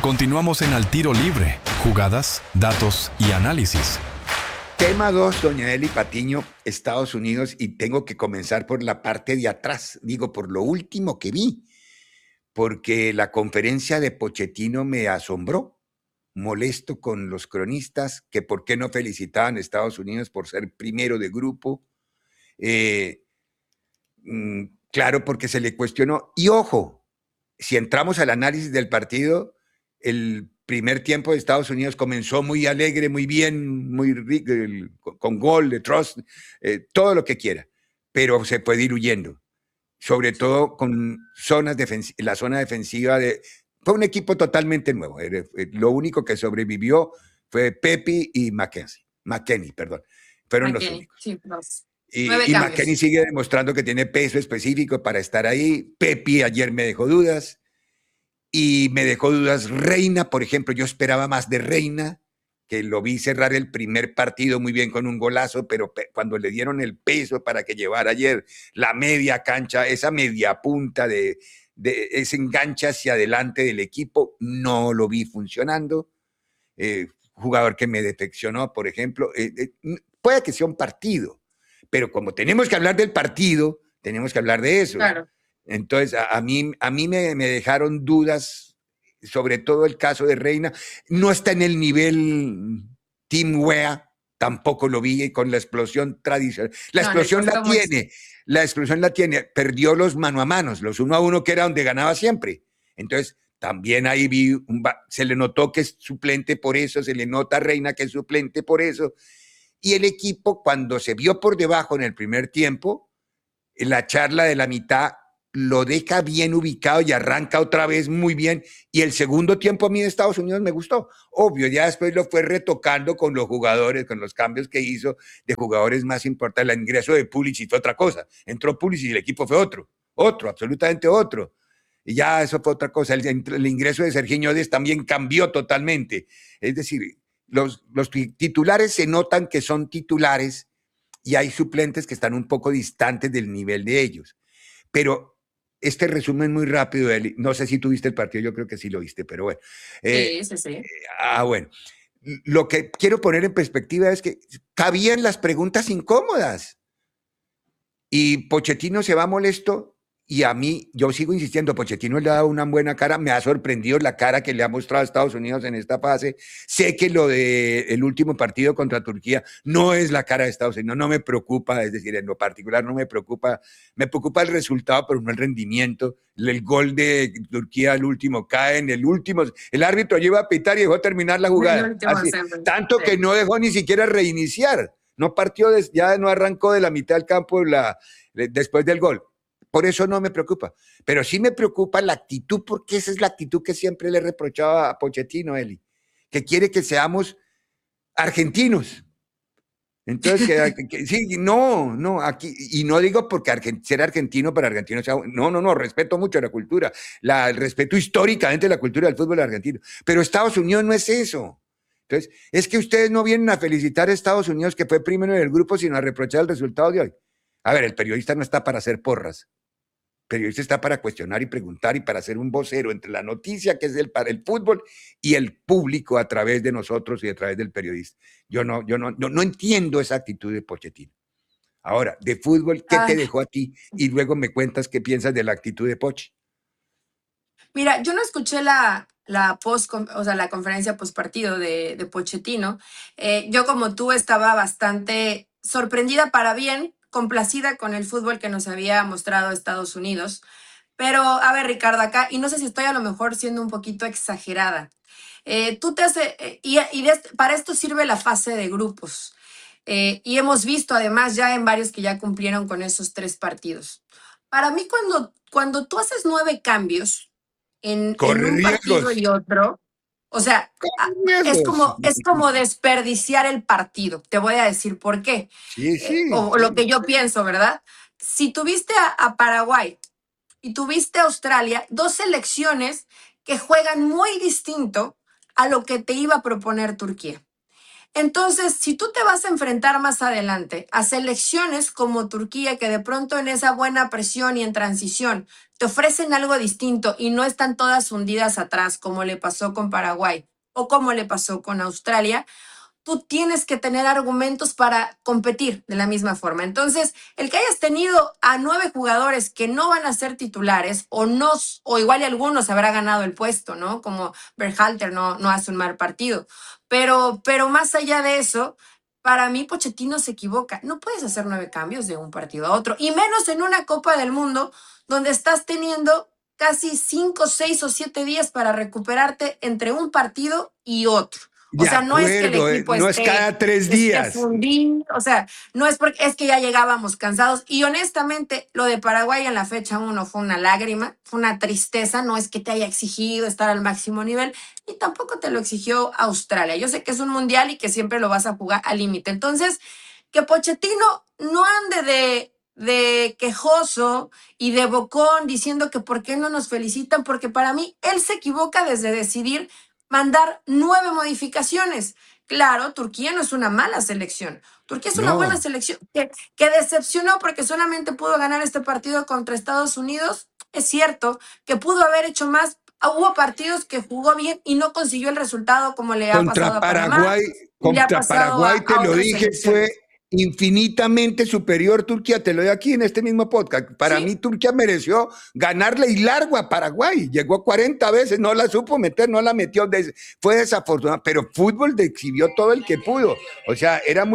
Continuamos en Al Tiro Libre, jugadas, datos y análisis. Tema 2, doña Eli Patiño, Estados Unidos, y tengo que comenzar por la parte de atrás, digo, por lo último que vi, porque la conferencia de Pochettino me asombró, molesto con los cronistas, que por qué no felicitaban a Estados Unidos por ser primero de grupo. Eh, claro, porque se le cuestionó. Y ojo, si entramos al análisis del partido, el primer tiempo de Estados Unidos comenzó muy alegre, muy bien, muy rico, con gol de Trust, todo lo que quiera, pero se fue diluyendo, sobre todo con la zona defensiva. Fue un equipo totalmente nuevo. Lo único que sobrevivió fue Pepe y McKennie, perdón. Fueron los únicos. Sí, los 9 Y McKennie sigue demostrando que tiene peso específico para estar ahí. Pepe ayer me dejó dudas. Y me dejó dudas Reina, por ejemplo. Yo esperaba más de Reina, que lo vi cerrar el primer partido muy bien con un golazo, pero cuando le dieron el peso para que llevara ayer la media cancha, esa media punta de ese enganche hacia adelante del equipo, no lo vi funcionando. Jugador que me defeccionó, por ejemplo. Puede que sea un partido, pero como tenemos que hablar del partido, tenemos que hablar de eso. Claro. Entonces, a mí me dejaron dudas, sobre todo el caso de Reina. No está en el nivel Team Wea, tampoco lo vi con la explosión tradicional. La explosión la tiene, perdió los mano a manos, los 1-1 que era donde ganaba siempre. Entonces, también ahí vi, se le notó que es suplente por eso, se le nota a Reina que es suplente por eso. Y el equipo, cuando se vio por debajo en el primer tiempo, la charla de la mitad lo deja bien ubicado y arranca otra vez muy bien. Y el segundo tiempo a mí de Estados Unidos me gustó. Obvio, ya después lo fue retocando con los jugadores, con los cambios que hizo de jugadores más importantes. El ingreso de Pulisic fue otra cosa. Entró Pulisic y el equipo fue otro, absolutamente otro. Y ya eso fue otra cosa. El ingreso de Sergiño Dest también cambió totalmente. Es decir, los titulares se notan que son titulares y hay suplentes que están un poco distantes del nivel de ellos. Pero este resumen muy rápido, Eli, no sé si tú viste el partido, yo creo que sí lo viste, pero bueno. Sí. Bueno. Lo que quiero poner en perspectiva es que cabían las preguntas incómodas. Y Pochettino se va molesto. Y a mí, yo sigo insistiendo, Pochettino le ha dado una buena cara, me ha sorprendido la cara que le ha mostrado a Estados Unidos en esta fase. Sé que lo del último partido contra Turquía no es la cara de Estados Unidos, no me preocupa, es decir, en lo particular no me preocupa el resultado, pero no el rendimiento. El gol de Turquía al último cae en el último, el árbitro lleva a pitar y dejó terminar la jugada. Así, tanto que no dejó ni siquiera reiniciar, no partió, ya no arrancó de la mitad del campo después del gol. Por eso no me preocupa. Pero sí me preocupa la actitud, porque esa es la actitud que siempre le reprochaba a Pochettino, Eli, que quiere que seamos argentinos. Entonces, sí, no, aquí, y no digo porque ser argentino para argentinos sea, no, respeto mucho la cultura, respeto históricamente la cultura del fútbol argentino, pero Estados Unidos no es eso. Entonces, es que ustedes no vienen a felicitar a Estados Unidos, que fue primero en el grupo, sino a reprochar el resultado de hoy. A ver, el periodista no está para hacer porras. El periodista está para cuestionar y preguntar y para ser un vocero entre la noticia, que es para el fútbol, y el público a través de nosotros y a través del periodista. Yo no entiendo esa actitud de Pochettino. Ahora, de fútbol, ¿qué te dejó a ti? Y luego me cuentas qué piensas de la actitud de Poch. Mira, yo no escuché la conferencia postpartido de Pochettino. Yo, como tú, estaba bastante sorprendida para bien, complacida con el fútbol que nos había mostrado Estados Unidos. Pero, a ver, Ricardo, acá, y no sé si estoy a lo mejor siendo un poquito exagerada. Para esto sirve la fase de grupos. Y hemos visto además ya en varios que ya cumplieron con esos 3 partidos. Para mí, cuando tú haces 9 cambios en un partido y otro, o sea, es como desperdiciar el partido. Te voy a decir por qué. Sí. O lo que yo pienso, ¿verdad? Si tuviste a Paraguay y tuviste a Australia, 2 selecciones que juegan muy distinto a lo que te iba a proponer Turquía. Entonces, si tú te vas a enfrentar más adelante a selecciones como Turquía, que de pronto en esa buena presión y en transición te ofrecen algo distinto y no están todas hundidas atrás, como le pasó con Paraguay o como le pasó con Australia, tú tienes que tener argumentos para competir de la misma forma. Entonces, el que hayas tenido a 9 jugadores que no van a ser titulares o no, o igual y algunos habrá ganado el puesto, ¿no? Como Berhalter no hace un mal partido. Pero más allá de eso, para mí Pochettino se equivoca. No puedes hacer 9 cambios de un partido a otro, y menos en una Copa del Mundo donde estás teniendo casi 5, 6 o 7 días para recuperarte entre un partido y otro. O De sea, no es que el acuerdo, equipo no es cada 3 días. fundido, o sea, no es porque es que ya llegábamos cansados. Y honestamente, lo de Paraguay en la fecha 1 fue una lágrima, fue una tristeza. No es que te haya exigido estar al máximo nivel, y tampoco te lo exigió Australia. Yo sé que es un mundial y que siempre lo vas a jugar al límite. Entonces, que Pochettino no ande de quejoso y de bocón diciendo que por qué no nos felicitan, porque para mí él se equivoca desde decidir mandar 9 modificaciones. Claro, Turquía no es una mala selección. Turquía es una buena No, selección que decepcionó porque solamente pudo ganar este partido contra Estados Unidos. Es cierto que pudo haber hecho más. Hubo partidos que jugó bien y no consiguió el resultado, como le ha pasado contra a Panamá Paraguay, y le ha pasado te a lo otras dije, fue selecciones. infinitamente superior Turquía, te lo doy aquí en este mismo podcast. Para Sí, mí Turquía mereció ganarle y largo a Paraguay, llegó 40 veces, no la supo meter, no la metió, fue desafortunado, pero fútbol exhibió todo el que pudo. O sea,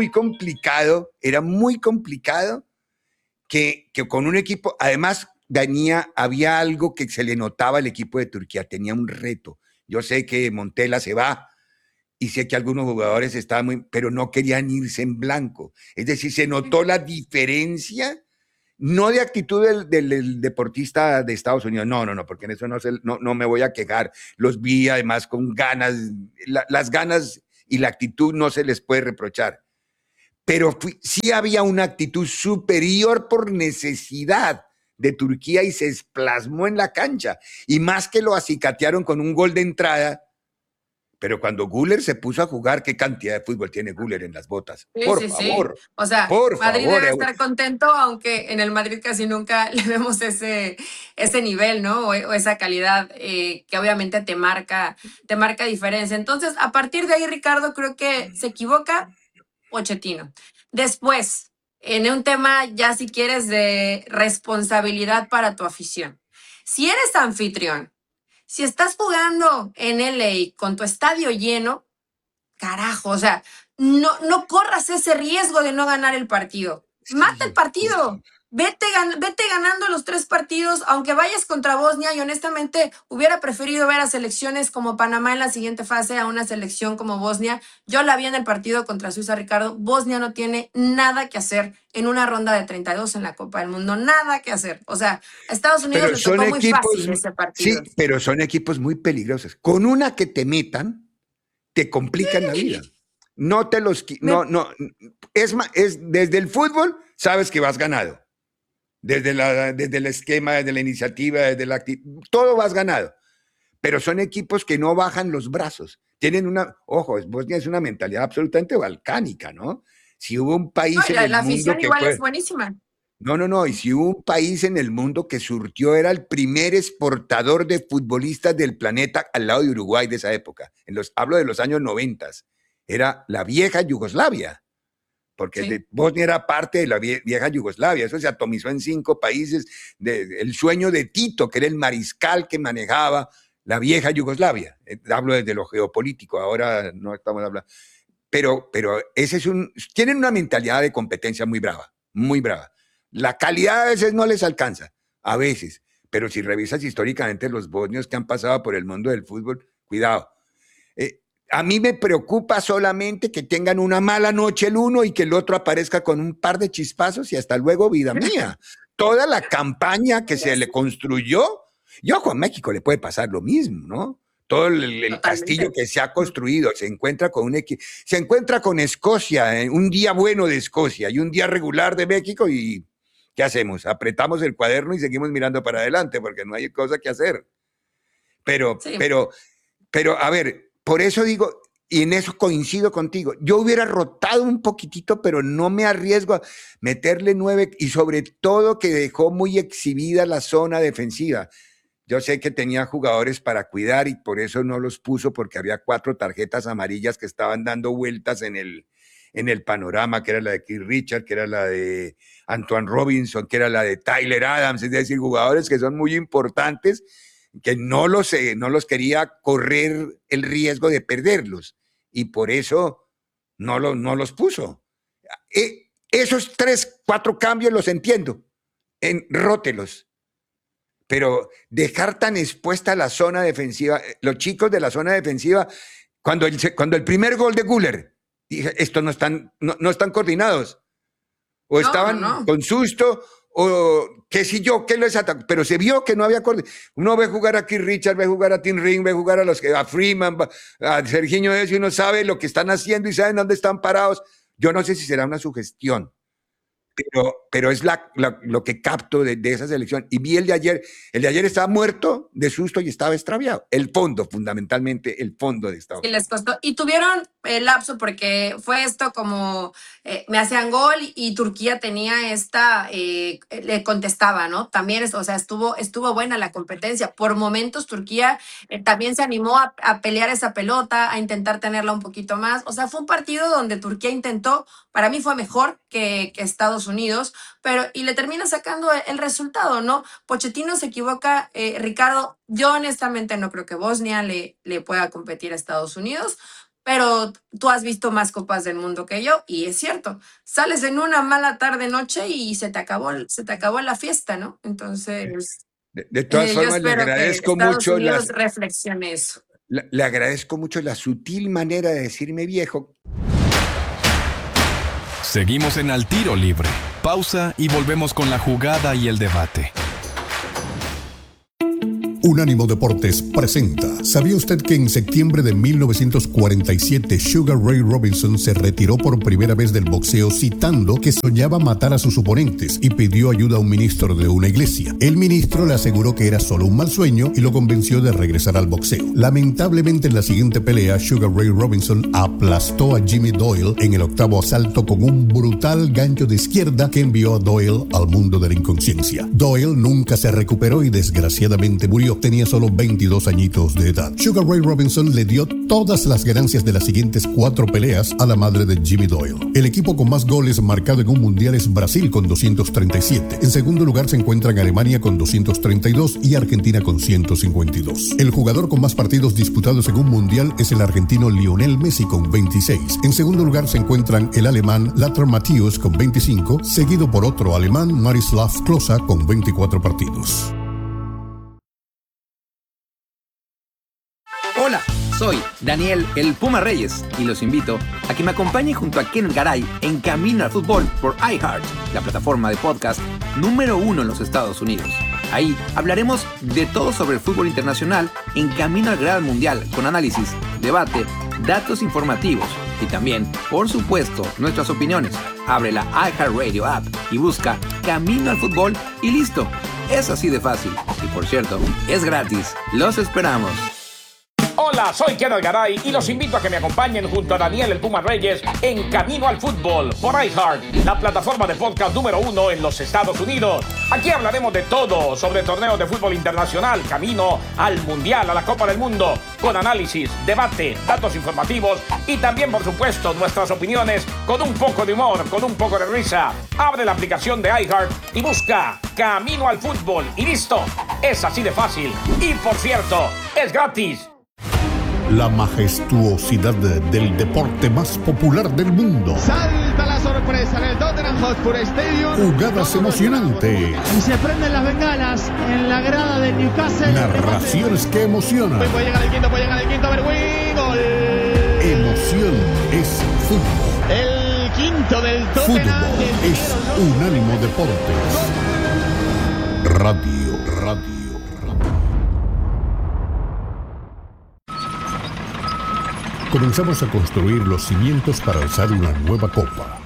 era muy complicado que con un equipo, además había algo que se le notaba al equipo de Turquía, tenía un reto. Yo sé que Montella se va, y sé que algunos jugadores estaban muy, pero no querían irse en blanco. Es decir, se notó la diferencia, no de actitud del deportista de Estados Unidos, no, porque en eso no me voy a quejar. Los vi además con ganas, las ganas y la actitud no se les puede reprochar. Pero sí había una actitud superior por necesidad de Turquía y se plasmó en la cancha. Y más que lo acicatearon con un gol de entrada, pero cuando Guller se puso a jugar, ¿qué cantidad de fútbol tiene Guller en las botas? sí, Por sí, sí. favor, O sea, por Madrid favor. debe estar contento, aunque en el Madrid casi nunca le vemos ese nivel, ¿no? O esa calidad que obviamente te marca diferencia. Entonces, a partir de ahí, Ricardo, creo que se equivoca Pochettino. Después, en un tema ya si quieres de responsabilidad para tu afición. Si eres anfitrión, si estás jugando en LA con tu estadio lleno, carajo, o sea, no corras ese riesgo de no ganar el partido. Mata el Sí, partido. Vete ganando los 3 partidos, aunque vayas contra Bosnia. Y honestamente hubiera preferido ver a selecciones como Panamá en la siguiente fase a una selección como Bosnia. Yo la vi en el partido contra Suiza, Ricardo. Bosnia no tiene nada que hacer en una ronda de 32 en la Copa del Mundo. Nada que hacer. O sea, a Estados Unidos pero le son tocó muy equipos, fácil ese sí, partido. pero son equipos muy peligrosos. Con una que te metan, te complican la vida. No te los, Me, es desde el fútbol, sabes que vas ganado. Desde el esquema, desde la iniciativa, desde la actitud, todo vas ganado. Pero son equipos que no bajan los brazos. Tienen ojo, Bosnia es una mentalidad absolutamente balcánica, ¿no? Si hubo un no, país y en el la mundo afición que igual es fue, buenísima. no, y si hubo un país en el mundo que surtió, era el primer exportador de futbolistas del planeta al lado de Uruguay de esa época. Hablo de los años 90. Era la vieja Yugoslavia, porque Sí. Bosnia era parte de la vieja Yugoslavia. Eso se atomizó en 5 países. El sueño de Tito, que era el mariscal que manejaba la vieja Yugoslavia. Hablo desde lo geopolítico, ahora no estamos hablando. Pero tienen una mentalidad de competencia muy brava, muy brava. La calidad a veces no les alcanza, a veces. Pero si revisas históricamente los bosnios que han pasado por el mundo del fútbol, cuidado. A mí me preocupa solamente que tengan una mala noche el uno y que el otro aparezca con un par de chispazos y hasta luego, vida mía. Toda la campaña que se le construyó, y ojo, a México le puede pasar lo mismo, ¿no? Todo el castillo Totalmente. que se ha construido, se encuentra con Escocia, un día bueno de Escocia y un día regular de México y ¿qué hacemos? Apretamos el cuaderno y seguimos mirando para adelante porque no hay cosa que hacer. Pero, Sí. pero, pero, a ver, por eso digo, y en eso coincido contigo. Yo hubiera rotado un poquitito, pero no me arriesgo a meterle 9 y sobre todo que dejó muy exhibida la zona defensiva. Yo sé que tenía jugadores para cuidar y por eso no los puso, porque había 4 tarjetas amarillas que estaban dando vueltas en el panorama, que era la de Keith Richards, que era la de Antoine Robinson, que era la de Tyler Adams, es decir, jugadores que son muy importantes, que no los quería correr el riesgo de perderlos y por eso no los puso. Esos 3, 4 cambios los entiendo, rótelos. Pero dejar tan expuesta la zona defensiva, los chicos de la zona defensiva, cuando el primer gol de Güler, dije, estos no están coordinados. O estaban con susto, o qué sé yo, qué les atacó. Pero se vio que no había coordinación. Uno ve jugar a Keith Richards, ve jugar a Tim Ring, ve jugar a Freeman, a Serginho Dez, y uno sabe lo que están haciendo y saben dónde están parados. Yo no sé si será una sugestión. Pero es lo que capto de esa selección. Y vi el de ayer estaba muerto de susto y estaba extraviado. El fondo, fundamentalmente, el fondo de Estados Unidos. Y les costó. Y tuvieron el lapso porque fue esto como me hacían gol y Turquía tenía le contestaba, ¿no? También, estuvo buena la competencia. Por momentos Turquía también se animó a pelear esa pelota, a intentar tenerla un poquito más. O sea, fue un partido donde Turquía intentó, para mí fue mejor que Estados Unidos, y le termina sacando el resultado, ¿no? Pochettino se equivoca, Ricardo. Yo honestamente no creo que Bosnia le pueda competir a Estados Unidos, pero tú has visto más Copas del Mundo que yo, y es cierto, sales en una mala tarde-noche y se te acabó la fiesta, ¿no? Entonces, de todas formas, le agradezco mucho. Reflexione eso. Le agradezco mucho la sutil manera de decirme viejo. Seguimos en Al Tiro Libre. Pausa y volvemos con la jugada y el debate. Unánimo Deportes presenta. ¿Sabía usted que en septiembre de 1947 Sugar Ray Robinson se retiró por primera vez del boxeo citando que soñaba matar a sus oponentes y pidió ayuda a un ministro de una iglesia? El ministro le aseguró que era solo un mal sueño y lo convenció de regresar al boxeo. Lamentablemente en la siguiente pelea, Sugar Ray Robinson aplastó a Jimmy Doyle en el 8º asalto con un brutal gancho de izquierda que envió a Doyle al mundo de la inconsciencia. Doyle nunca se recuperó y desgraciadamente murió. Tenía solo 22 añitos de edad. Sugar Ray Robinson le dio todas las ganancias de las siguientes 4 peleas a la madre de Jimmy Doyle. El equipo con más goles marcado en un mundial es Brasil con 237. En segundo lugar se encuentran Alemania con 232 y Argentina con 152. El jugador con más partidos disputados en un mundial es el argentino Lionel Messi con 26. En segundo lugar se encuentran el alemán Lothar Matthäus con 25, seguido por otro alemán, Miroslav Klose, con 24 partidos. Hola, soy Daniel el Puma Reyes y los invito a que me acompañen junto a Kenneth Garay en Camino al Fútbol por iHeart, la plataforma de podcast número 1 en los Estados Unidos. Ahí hablaremos de todo sobre el fútbol internacional en Camino al Gran Mundial, con análisis, debate, datos informativos y también, por supuesto, nuestras opiniones. Abre la iHeartRadio app y busca Camino al Fútbol y listo. Es así de fácil. Y por cierto, es gratis. Los esperamos. Hola, soy Kenneth Garay y los invito a que me acompañen junto a Daniel el Puma Reyes en Camino al Fútbol por iHeart, la plataforma de podcast número 1 en los Estados Unidos. Aquí hablaremos de todo sobre torneos de fútbol internacional, camino al Mundial, a la Copa del Mundo, con análisis, debate, datos informativos y también, por supuesto, nuestras opiniones con un poco de humor, con un poco de risa. Abre la aplicación de iHeart y busca Camino al Fútbol y listo. Es así de fácil. Y por cierto, es gratis. La majestuosidad del deporte más popular del mundo. Salta la sorpresa en el Tottenham Hotspur Stadium. Jugadas emocionantes. Y se prenden las bengalas en la grada de Newcastle. Narraciones que emocionan. Puede llegar el quinto, Berwin, gol. Emoción es fútbol. El quinto del Tottenham. Fútbol es Unánimo Deportes. Radio. Comenzamos a construir los cimientos para alzar una nueva copa.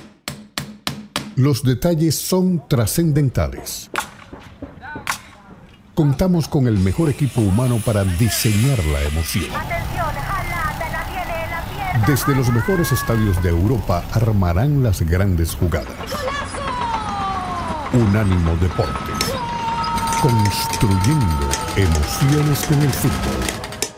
Los detalles son trascendentales. Contamos con el mejor equipo humano para diseñar la emoción. Atención, Haaland la tiene, la Desde los mejores estadios de Europa armarán las grandes jugadas. Unánimo Deportes. Construyendo emociones con el fútbol.